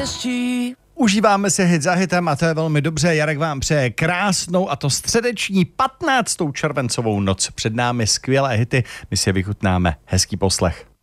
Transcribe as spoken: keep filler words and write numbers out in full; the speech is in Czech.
štěstí. Užíváme se hit za hitem a to je velmi dobře. Jarek vám přeje krásnou a to středeční patnáctou červencovou noc. Před námi skvělé hity, my si je vychutnáme. Hezký poslech.